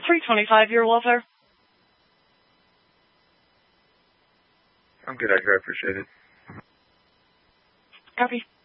325, your welfare. I'm good, Edgar. I appreciate it. Copy.